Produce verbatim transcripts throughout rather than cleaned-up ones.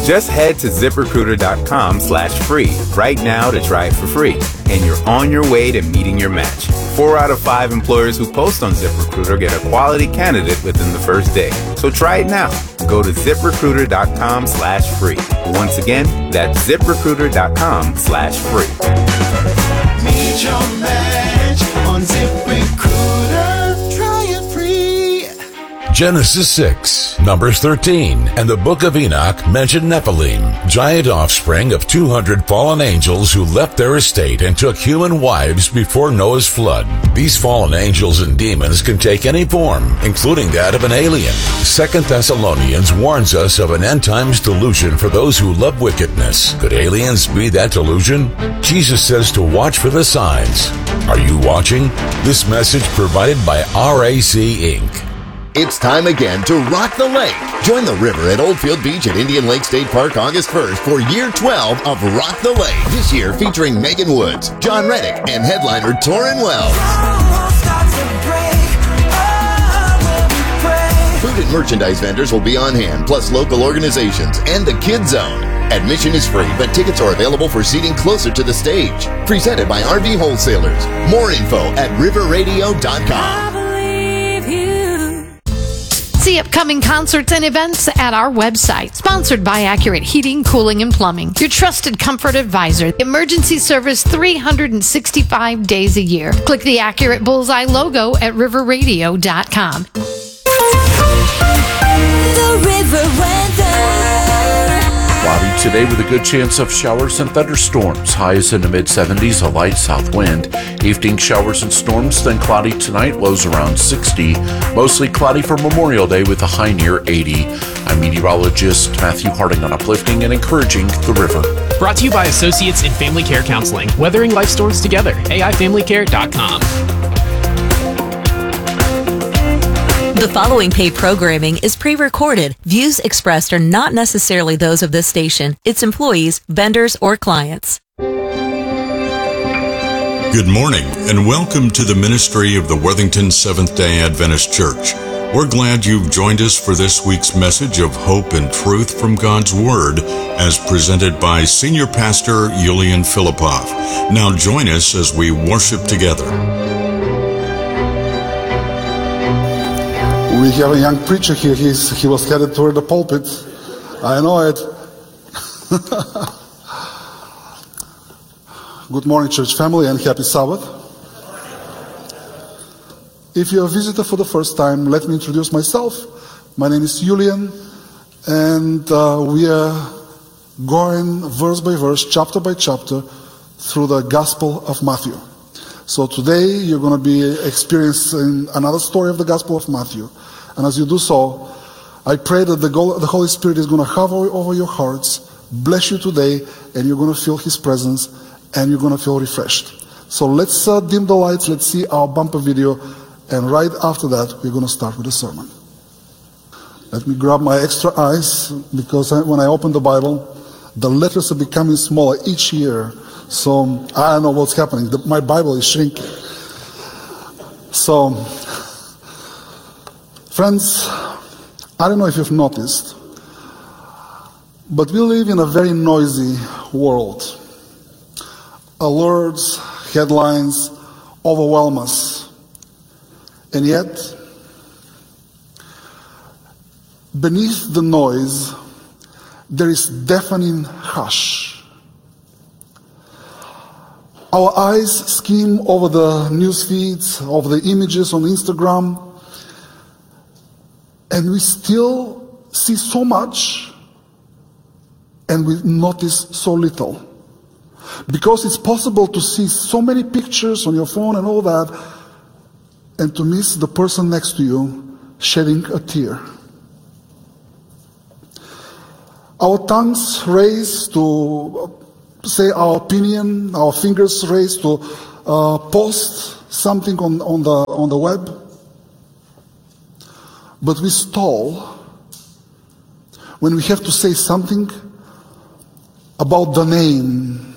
Just head to ZipRecruiter.com slash free right now to try it for free, and you're on your way to meeting your match. Four out of five employers who post on ZipRecruiter get a quality candidate within the first day. So try it now. Go to ZipRecruiter.com slash free. Once again, that's ZipRecruiter.com slash free. Meet your match on ZipRecruiter. Try it free. Genesis six, Numbers thirteen, and the Book of Enoch mention Nephilim, giant offspring of two hundred fallen angels who left their estate and took human wives before Noah's flood. These fallen angels and demons can take any form, including that of an alien. Second Thessalonians warns us of an end-times delusion for those who love wickedness. Could aliens be that delusion? Jesus says to watch for the signs. Are you watching? This message provided by R A C Incorporated. It's time again to rock the lake. Join the river at Oldfield Beach at Indian Lake State Park August first for year twelve of Rock the Lake. This year featuring Megan Woods, John Reddick, and headliner Torrin Wells. Food and merchandise vendors will be on hand, plus local organizations and the Kid Zone. Admission is free, but tickets are available for seating closer to the stage. Presented by R V Wholesalers. More info at river radio dot com. See upcoming concerts and events at our website. Sponsored by Accurate Heating, Cooling, and Plumbing. Your trusted comfort advisor. Emergency service three hundred sixty-five days a year. Click the Accurate Bullseye logo at river radio dot com. The River Weather. Cloudy today with a good chance of showers and thunderstorms. Highs in the mid seventies, a light south wind. Evening showers and storms, then cloudy tonight, lows around sixty. Mostly cloudy for Memorial Day with a high near eighty. I'm meteorologist Matthew Harding on Uplifting and Encouraging the River. Brought to you by Associates in Family Care Counseling. Weathering life storms together. A I family care dot com. The following paid programming is pre-recorded. Views expressed are not necessarily those of this station, its employees, vendors, or clients. Good morning, and welcome to the ministry of the Worthington Seventh-day Adventist Church. We're glad you've joined us for this week's message of hope and truth from God's Word, as presented by Senior Pastor Yulian Filipov. Now join us as we worship together. We have a young preacher here. He's, he was headed toward the pulpit. I know it. Good morning, church family, and happy Sabbath. If you're a visitor for the first time, let me introduce myself. My name is Yulian, and uh, we are going verse by verse, chapter by chapter, through the Gospel of Matthew. So today you're going to be experiencing another story of the Gospel of Matthew. And as you do so, I pray that the Holy Spirit is going to hover over your hearts, bless you today, and you're going to feel His presence, and you're going to feel refreshed. So let's uh, dim the lights, let's see our bumper video, and right after that, we're going to start with the sermon. Let me grab my extra eyes, because I, when I open the Bible, the letters are becoming smaller each year. So I don't know what's happening. The, my Bible is shrinking. So, friends, I don't know if you've noticed, but we live in a very noisy world. Alerts, headlines overwhelm us. And yet, beneath the noise, there is deafening hush. Our eyes skim over the news feeds, over the images on Instagram, and we still see so much, and we notice so little. Because it's possible to see so many pictures on your phone and all that, and to miss the person next to you shedding a tear. Our tongues raise to say our opinion, our fingers raised to uh, post something on, on the on the web, but we stall when we have to say something about the name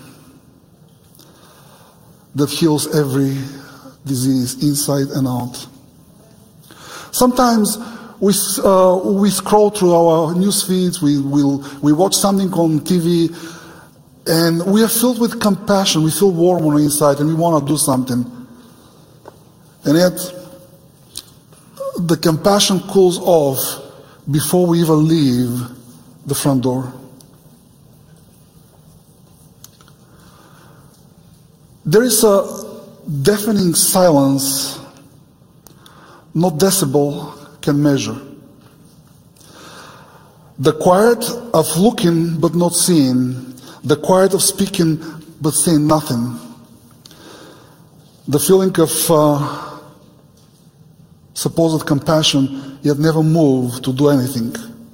that heals every disease inside and out. Sometimes we, uh, we scroll through our news feeds, we, we'll, we watch something on T V, and we are filled with compassion, we feel warm on the inside, and we want to do something. And yet, the compassion cools off before we even leave the front door. There is a deafening silence no decibel can measure. The quiet of looking but not seeing, the quiet of speaking but saying nothing, the feeling of uh, supposed compassion yet never moved to do anything.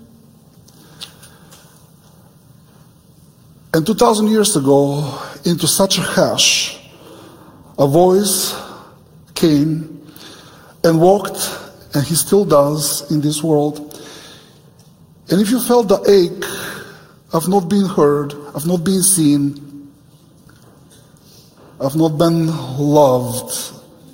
And two thousand years ago, into such a hush, a voice came and walked, and he still does in this world. And if you felt the ache of not being heard, of not being seen, of not being loved,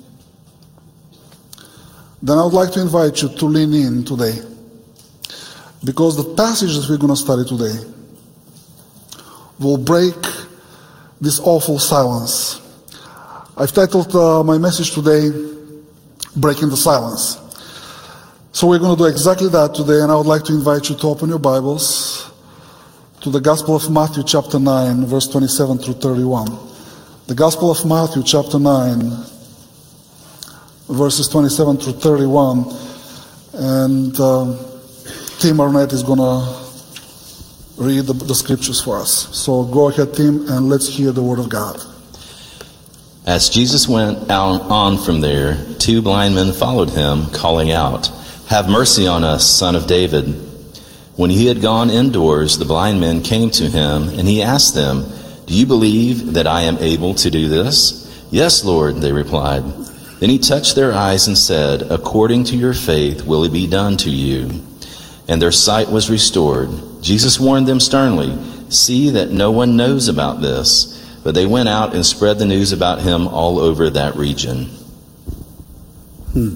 then I would like to invite you to lean in today. Because the passage that we're going to study today will break this awful silence. I've titled uh, my message today, Breaking the Silence. So we're going to do exactly that today, and I would like to invite you to open your Bibles to the Gospel of Matthew chapter nine, verse twenty-seven through thirty-one. The Gospel of Matthew chapter nine, verses twenty-seven through thirty-one. And um, Tim Arnett is going to read the, the scriptures for us. So go ahead, Tim, and let's hear the word of God. As Jesus went out on from there, two blind men followed him, calling out, "Have mercy on us, Son of David." When he had gone indoors, the blind men came to him, and he asked them, "Do you believe that I am able to do this?" "Yes, Lord," they replied. Then he touched their eyes and said, "According to your faith will it be done to you." And their sight was restored. Jesus warned them sternly, "See that no one knows about this." But they went out and spread the news about him all over that region. Hmm.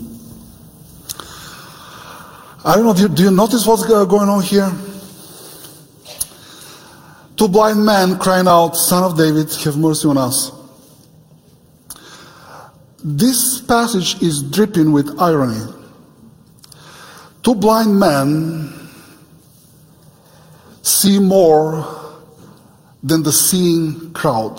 I don't know, do you, do you notice what's going on here? Two blind men crying out, "Son of David, have mercy on us." This passage is dripping with irony. Two blind men see more than the seeing crowd.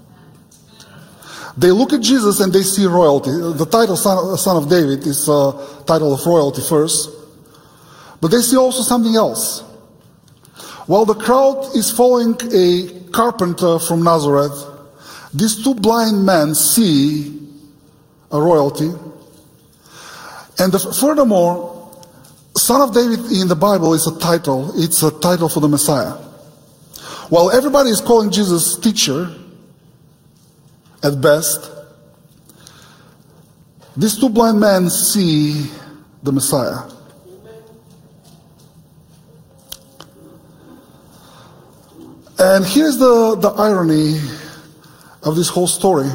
They look at Jesus and they see royalty. The title Son, Son of David is a title of royalty first. But they see also something else. While the crowd is following a carpenter from Nazareth, these two blind men see a royalty. And the, furthermore, Son of David in the Bible is a title. It's a title for the Messiah. While everybody is calling Jesus teacher, at best, these two blind men see the Messiah. And here's the, the irony of this whole story.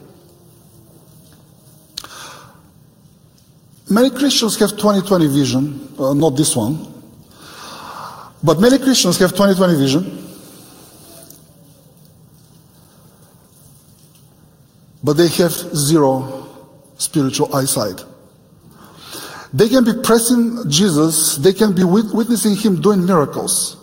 Many Christians have twenty twenty vision, uh, not this one, but many Christians have twenty twenty vision. But they have zero spiritual eyesight. They can be pressing Jesus, they can be witnessing him doing miracles.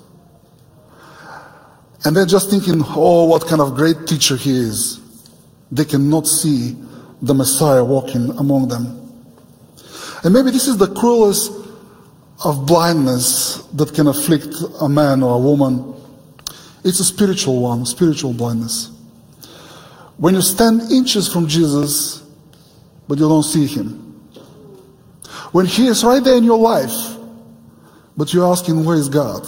And they're just thinking, oh, what kind of great teacher he is. They cannot see the Messiah walking among them. And maybe this is the cruelest of blindness that can afflict a man or a woman. It's a spiritual one, spiritual blindness. When you stand inches from Jesus, but you don't see him. When he is right there in your life, but you're asking, where is God?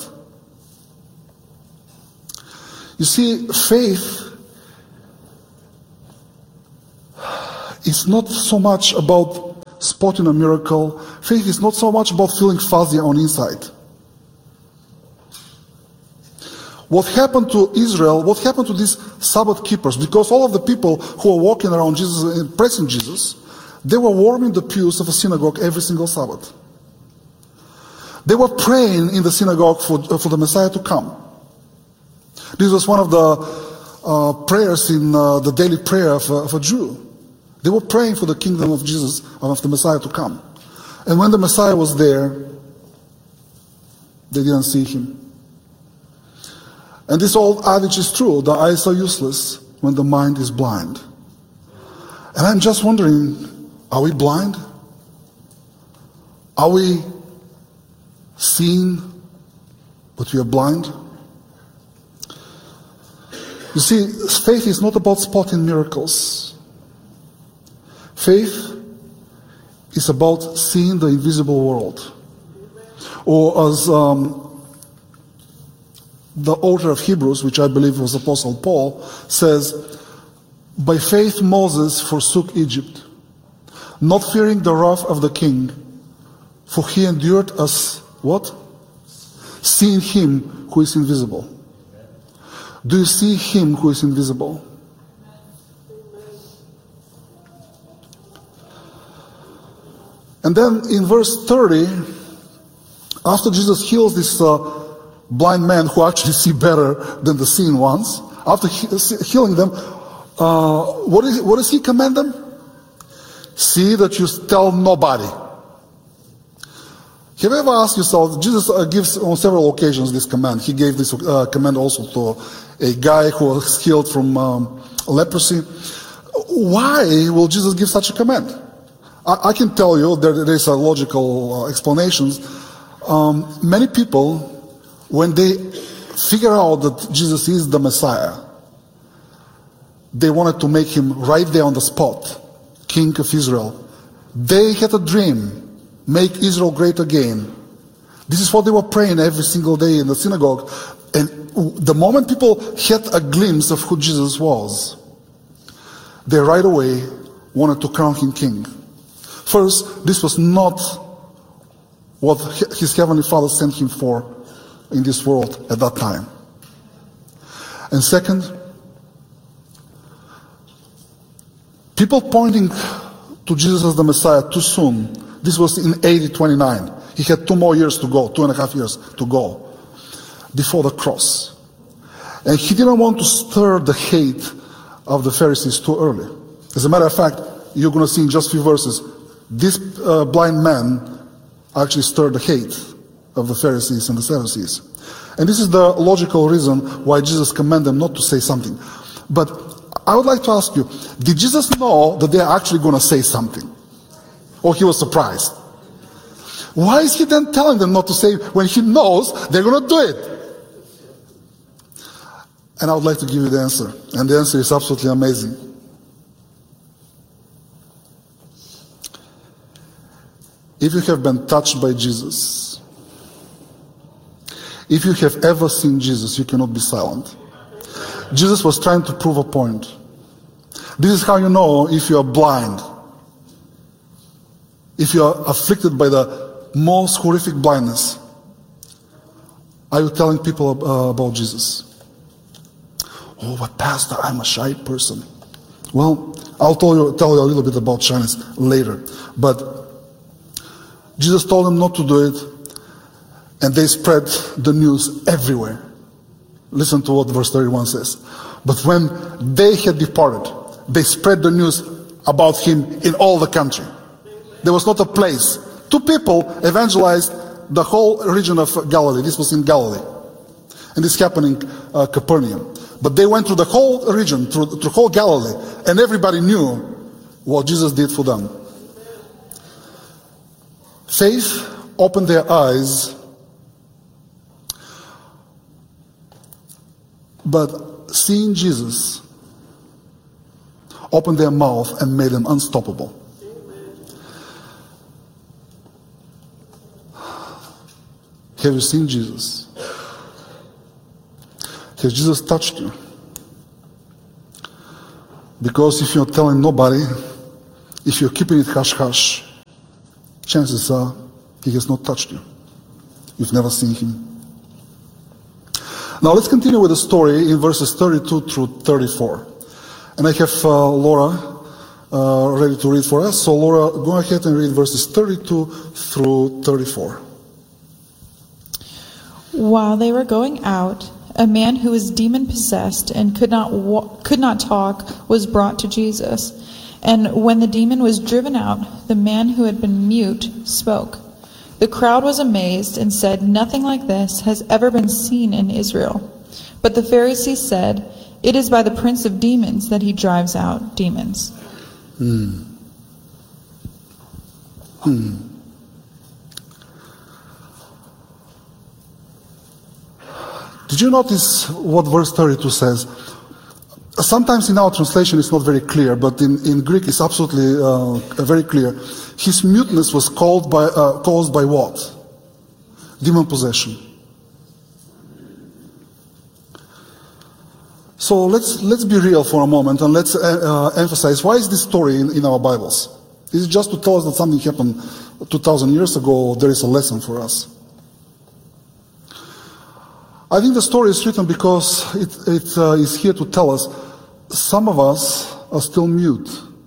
You see, faith is not so much about spotting a miracle. Faith is not so much about feeling fuzzy on inside. What happened to Israel, what happened to these Sabbath keepers, because all of the people who were walking around Jesus and pressing Jesus, they were warming the pews of a synagogue every single Sabbath. They were praying in the synagogue for, for the Messiah to come. This was one of the uh, prayers in uh, the daily prayer of a, of a Jew. They were praying for the kingdom of Jesus, of the Messiah to come. And when the Messiah was there, they didn't see him. And this old adage is true: the eyes are useless when the mind is blind. And I'm just wondering, are we blind? Are we seeing, but we are blind? You see, faith is not about spotting miracles. Faith is about seeing the invisible world. Or as um, the author of Hebrews, which I believe was Apostle Paul, says, by faith Moses forsook Egypt, not fearing the wrath of the king, for he endured as what? Seeing him who is invisible. Do you see him who is invisible? And then in verse thirty, after Jesus heals this uh, blind man who actually see better than the seeing ones, after he, healing them, uh, what, is, what does he command them? See that you tell nobody. Have you ever asked yourself, Jesus uh, gives on several occasions this command. He gave this uh, command also to a guy who was healed from um, leprosy. Why will Jesus give such a command? I, I can tell you, there, there's a logical uh, explanations. Um, many people, when they figure out that Jesus is the Messiah, they wanted to make him right there on the spot, King of Israel. They had a dream. Make Israel great again. This is what they were praying every single day in the synagogue. And the moment people had a glimpse of who Jesus was, they right away wanted to crown him king. First, this was not what his heavenly Father sent him for in this world at that time. And second, people pointing to Jesus as the Messiah too soon. This was in A D twenty-nine. He had two more years to go, two and a half years to go before the cross. And he didn't want to stir the hate of the Pharisees too early. As a matter of fact, you're going to see in just a few verses, this uh, blind man actually stirred the hate of the Pharisees and the Sadducees. And this is the logical reason why Jesus commanded them not to say something. But I would like to ask you, did Jesus know that they're actually going to say something? Or he was surprised? Why is he then telling them not to say when he knows they're going to do it? And I would like to give you the answer. And the answer is absolutely amazing. If you have been touched by Jesus, if you have ever seen Jesus, you cannot be silent. Jesus was trying to prove a point. This is how you know if you are blind. If you are afflicted by the most horrific blindness, are you telling people uh, about Jesus? Oh, but Pastor, I'm a shy person. Well, I'll tell you, tell you a little bit about shyness later. But Jesus told them not to do it, and they spread the news everywhere. Listen to what verse thirty-one says. But when they had departed, they spread the news about him in all the country. There was not a place. Two people evangelized the whole region of Galilee. This was in Galilee. And this happened in uh, Capernaum. But they went through the whole region, through the whole Galilee, and everybody knew what Jesus did for them. Faith opened their eyes, but seeing Jesus opened their mouth and made them unstoppable. Have you seen Jesus? Has Jesus touched you? Because if you're telling nobody, if you're keeping it hush-hush, chances are he has not touched you. You've never seen him. Now let's continue with the story in verses thirty-two through thirty-four. And I have uh, Laura uh, ready to read for us. So Laura, go ahead and read verses thirty-two through thirty-four. While they were going out, a man who was demon-possessed and could not wa- could not talk was brought to Jesus. And when the demon was driven out, the man who had been mute spoke. The crowd was amazed and said, "Nothing like this has ever been seen in Israel." But the Pharisees said, "It is by the prince of demons that he drives out demons." Hmm. Hmm. Did you notice what verse thirty-two says? Sometimes in our translation it's not very clear, but in, in Greek it's absolutely uh, very clear. His muteness was called by, uh, caused by what? Demon possession. So let's, let's be real for a moment and let's uh, emphasize, why is this story in, in our Bibles? Is it just to tell us that something happened two thousand years ago, or there is a lesson for us? I think the story is written because it, it uh, is here to tell us some of us are still mute.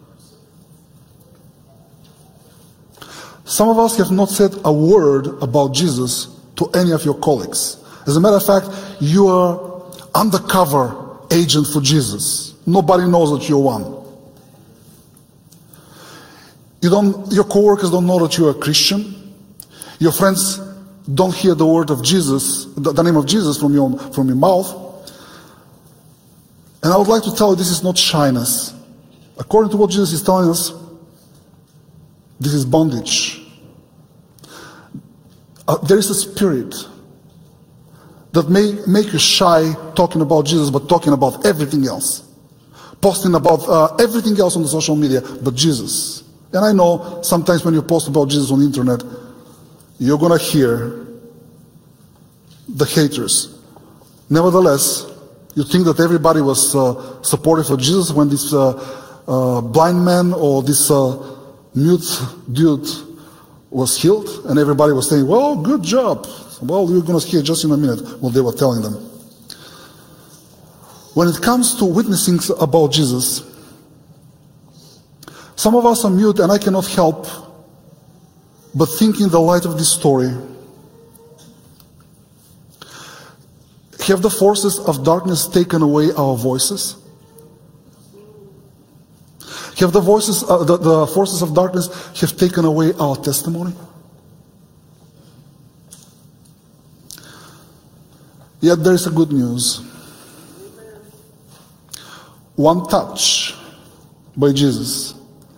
Some of us have not said a word about Jesus to any of your colleagues. As a matter of fact, you are undercover agent for Jesus. Nobody knows that you're one. You don't, your coworkers don't know that you're a Christian. Your friends don't hear the word of Jesus, the, the name of Jesus from your, from your mouth. And I would like to tell you, this is not shyness. According to what Jesus is telling us, this is bondage. Uh, there is a spirit that may make you shy talking about Jesus, but talking about everything else. Posting about uh, everything else on the social media, but Jesus. And I know sometimes when you post about Jesus on the internet, you're going to hear the haters. Nevertheless, you think that everybody was uh, supportive of Jesus when this uh, uh, blind man or this uh, mute dude was healed, and everybody was saying, well, good job. Well, you're going to hear just in a minute what they were telling them. When it comes to witnessing about Jesus, some of us are mute, and I cannot help but think in the light of this story, have the forces of darkness taken away our voices? Have the voices, uh, the, the forces of darkness have taken away our testimony? Yet there is a good news. One touch by Jesus,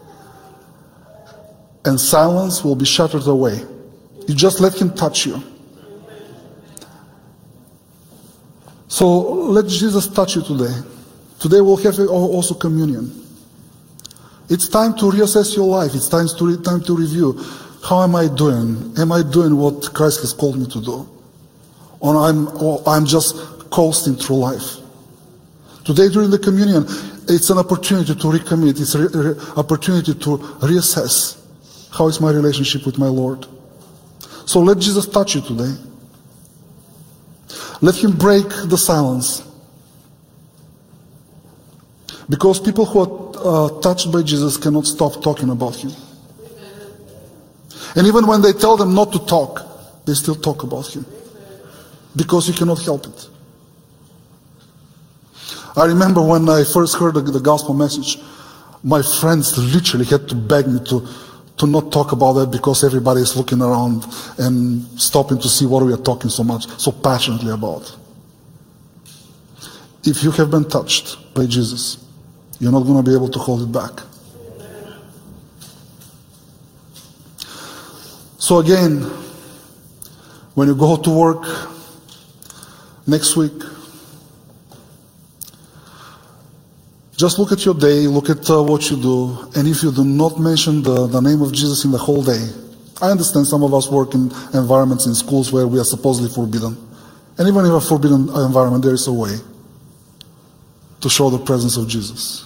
and silence will be shattered away. You just let him touch you. So let Jesus touch you today. Today we'll have also communion. It's time to reassess your life. It's time to, re- time to review. How am I doing? Am I doing what Christ has called me to do? Or I'm, or I'm just coasting through life? Today during the communion, it's an opportunity to recommit. It's an re- re- opportunity to reassess. How is my relationship with my Lord? So let Jesus touch you today. Let him break the silence. Because people who are uh, touched by Jesus cannot stop talking about him. And even when they tell them not to talk, they still talk about him. Because you cannot help it. I remember when I first heard the, the gospel message, my friends literally had to beg me to to not talk about that because everybody is looking around and stopping to see what we are talking so much, so passionately about. If you have been touched by Jesus, you're not going to be able to hold it back. So again, when you go to work next week, just look at your day, look at uh, what you do, and if you do not mention the, the name of Jesus in the whole day, I understand some of us work in environments in schools where we are supposedly forbidden. And even in a forbidden environment, there is a way to show the presence of Jesus.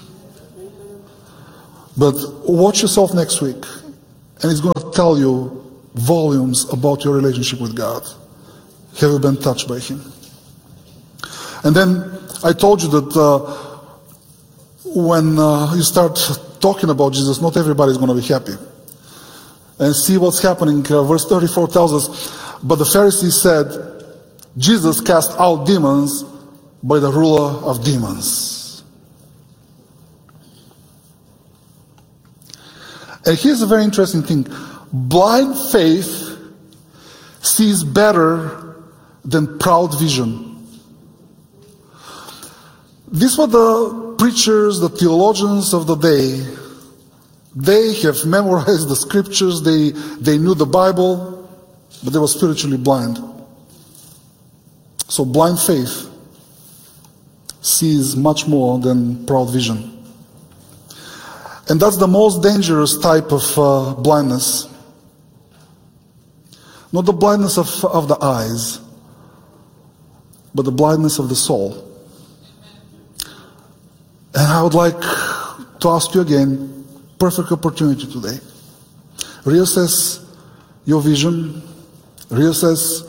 But watch yourself next week, and it's going to tell you volumes about your relationship with God. Have you been touched by him? And then I told you that uh, when uh, you start talking about Jesus, not everybody is going to be happy. And see what's happening. Uh, verse thirty-four tells us, but the Pharisees said, Jesus cast out demons by the ruler of demons. And here's a very interesting thing. Blind faith sees better than proud vision. These were the preachers, the theologians of the day. They have memorized the scriptures, they, they knew the Bible, but they were spiritually blind. So blind faith sees much more than proud vision. And that's the most dangerous type of uh, blindness. Not the blindness of, of the eyes, but the blindness of the soul. And I would like to ask you again, perfect opportunity today. Reassess your vision, reassess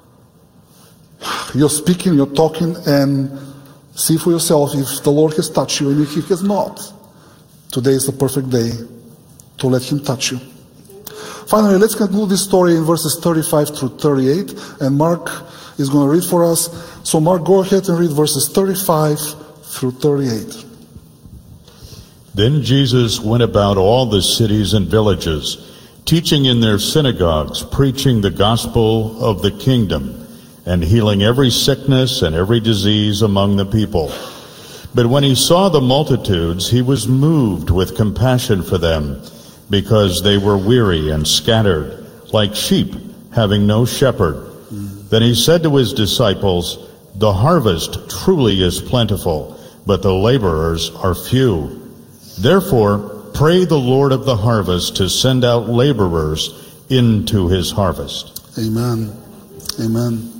your speaking, your talking, and see for yourself if the Lord has touched you and if He has not. Today is the perfect day to let Him touch you. Finally, let's conclude this story in verses thirty-five through thirty-eight, and Mark is going to read for us. So Mark, go ahead and read verses thirty-five through thirty-eight. Then Jesus went about all the cities and villages, teaching in their synagogues, preaching the gospel of the kingdom, and healing every sickness and every disease among the people. But when he saw the multitudes, he was moved with compassion for them, because they were weary and scattered, like sheep having no shepherd. Then he said to his disciples, "The harvest truly is plentiful, but the laborers are few. Therefore, pray the Lord of the harvest to send out laborers into his harvest." Amen. Amen.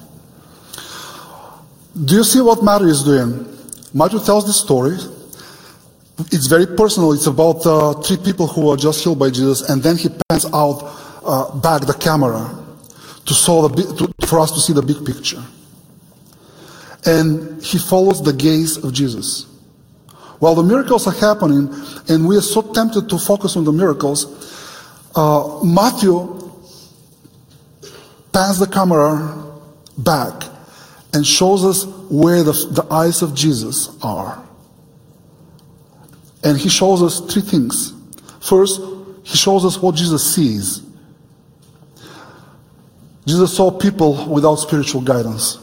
Do you see what Matthew is doing? Matthew tells this story. It's very personal. It's about uh, three people who were just healed by Jesus, and then he pans out uh, back the camera to, saw the big, to, for us to see the big picture. And he follows the gaze of Jesus. While the miracles are happening, and we are so tempted to focus on the miracles, uh, Matthew pans the camera back and shows us where the, the eyes of Jesus are. And he shows us three things. First, he shows us what Jesus sees. Jesus saw people without spiritual guidance.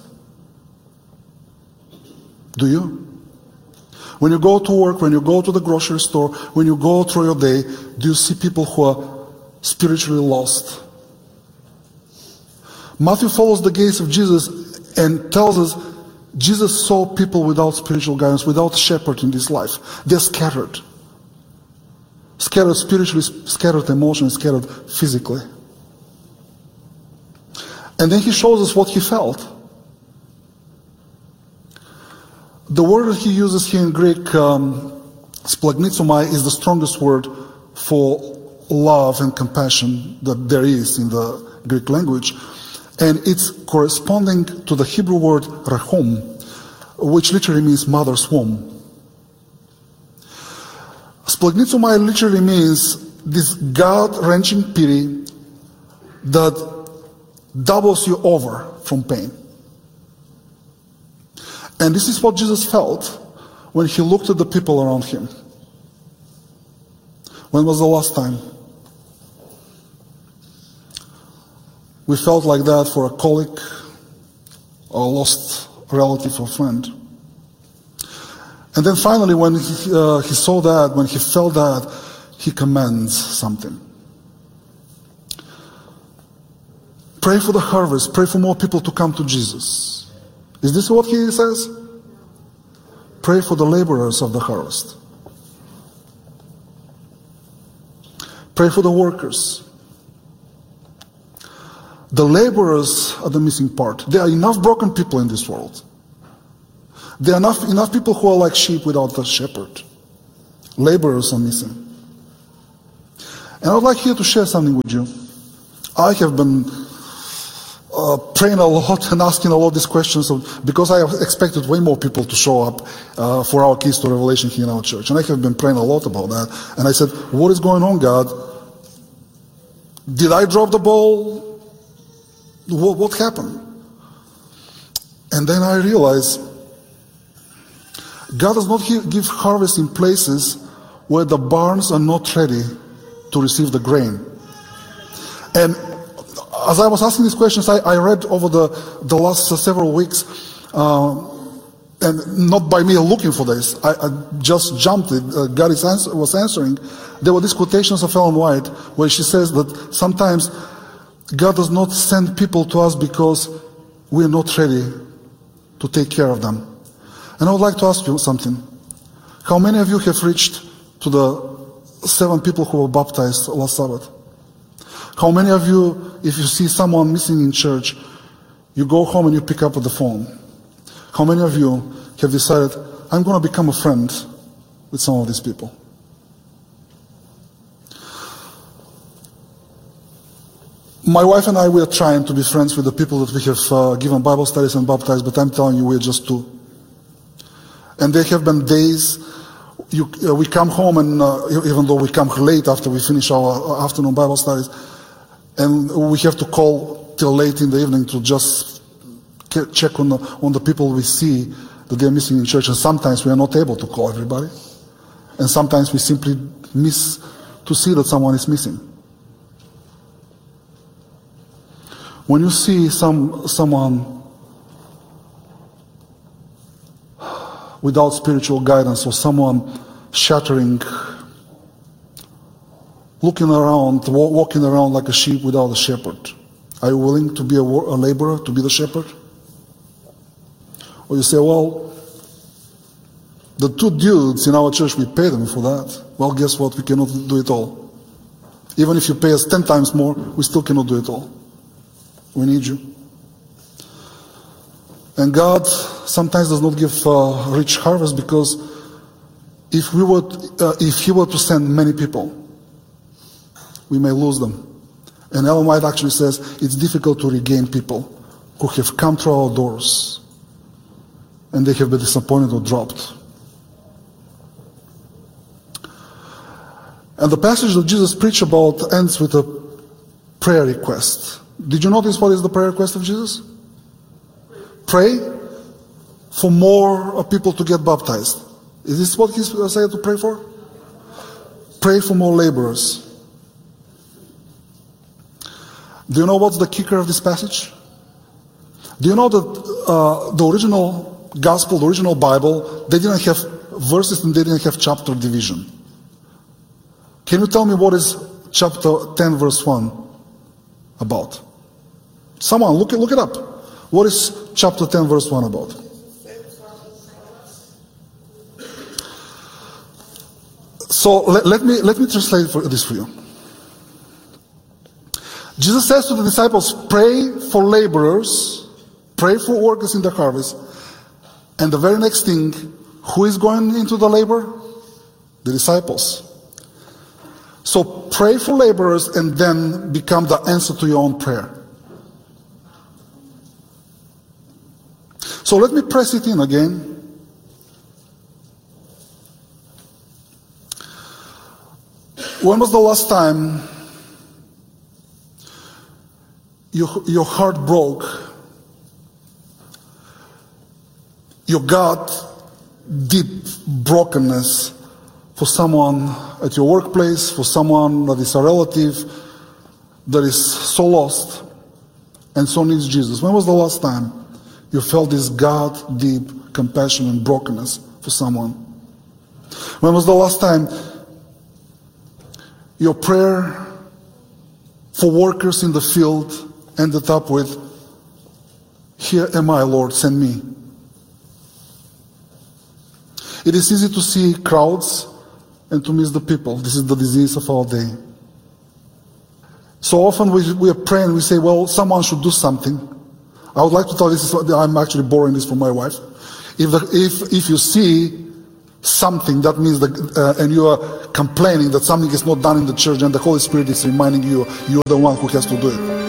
Do you? When you go to work, when you go to the grocery store, when you go through your day, do you see people who are spiritually lost? Matthew follows the gaze of Jesus and tells us Jesus saw people without spiritual guidance, without shepherd in this life. They're scattered. Scattered spiritually, scattered emotionally, scattered physically. And then he shows us what he felt. The word that he uses here in Greek, um, splagnizomai, is the strongest word for love and compassion that there is in the Greek language. And it's corresponding to the Hebrew word rachom, which literally means mother's womb. Splagnizomai literally means this God-wrenching pity that doubles you over from pain. And this is what Jesus felt when he looked at the people around him. When was the last time we felt like that for a colleague or a lost relative or friend? And then finally, when he, uh, he saw that, when he felt that, he commands something. Pray for the harvest. Pray for more people to come to Jesus. Is this what he says? Pray for the laborers of the harvest. Pray for the workers. The laborers are the missing part. There are enough broken people in this world. There are enough, enough people who are like sheep without a shepherd. Laborers are missing. And I would like here to share something with you. I have been uh, praying a lot and asking a lot of these questions of, because I have expected way more people to show up uh, for our Keys to Revelation here in our church. And I have been praying a lot about that. And I said, what is going on, God? Did I drop the ball? What, what happened? And then I realized God does not give harvest in places where the barns are not ready to receive the grain. And as I was asking these questions, I, I read over the, the last several weeks, uh, and not by me looking for this, I, I just jumped it. Uh, God is answer, was answering. There were these quotations of Ellen White where she says that sometimes God does not send people to us because we're not ready to take care of them. And I would like to ask you something. How many of you have reached to the seven people who were baptized last Sabbath? How many of you, if you see someone missing in church, you go home and you pick up the phone? How many of you have decided, I'm going to become a friend with some of these people? My wife and I, we are trying to be friends with the people that we have uh, given Bible studies and baptized, but I'm telling you, we're just two. And there have been days, you, uh, we come home, and uh, even though we come late after we finish our afternoon Bible studies, and we have to call till late in the evening to just check on the, on the people we see that they're missing in church. And sometimes we are not able to call everybody. And sometimes we simply miss to see that someone is missing. When you see some someone without spiritual guidance, or someone shattering, looking around, walking around like a sheep without a shepherd, are you willing to be a, a laborer, to be the shepherd? Or you say, well, the two dudes in our church, we pay them for that. Well, guess what? We cannot do it all. Even if you pay us ten times more, we still cannot do it all. We need you. And God sometimes does not give uh, rich harvest, because if we were, uh, if He were to send many people, we may lose them. And Ellen White actually says it's difficult to regain people who have come through our doors and they have been disappointed or dropped. And the passage that Jesus preached about ends with a prayer request. Did you notice what is the prayer request of Jesus? Pray for more people to get baptized. Is this what He said to pray for? Pray for more laborers. Do you know what's the kicker of this passage? Do you know that uh, the original Gospel, the original Bible, they didn't have verses and they didn't have chapter division? Can you tell me what is chapter ten verse one about? Someone, look it, look it up. What is chapter ten verse one about? So let, let me let me translate for this for you. Jesus says to the disciples, pray for laborers, pray for workers in the harvest. And the very next thing, who is going into the labor? The disciples. So pray for laborers and then become the answer to your own prayer. So let me press it in again. When was the last time your, your heart broke? You got deep brokenness for someone at your workplace, for someone that is a relative that is so lost and so needs Jesus. When was the last time you felt this God deep compassion and brokenness for someone? When was the last time your prayer for workers in the field ended up with, here am I, Lord, send me? It is easy to see crowds and to miss the people. This is the disease of our day. So often we, we are praying, we say, well, someone should do something. I would like to tell you, this is, I'm actually borrowing this from my wife. If, the, if, if you see something, that means that, uh, and you are complaining that something is not done in the church, and the Holy Spirit is reminding you, you're the one who has to do it.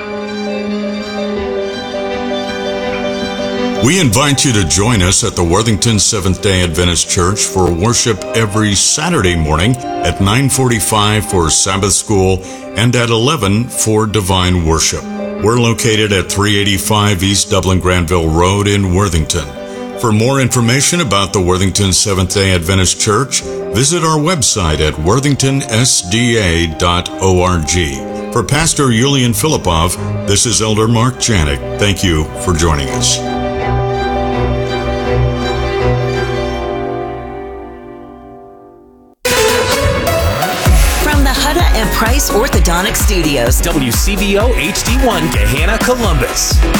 We invite you to join us at the Worthington Seventh-day Adventist Church for worship every Saturday morning at nine forty-five for Sabbath school and at eleven for divine worship. We're located at three eighty-five East Dublin Granville Road in Worthington. For more information about the Worthington Seventh-day Adventist Church, visit our website at worthington s d a dot org. For Pastor Yulian Filipov, this is Elder Mark Janik. Thank you for joining us. From the Hutta and Price Orthodontic Studios, W C V O H D one, Gahanna, Columbus.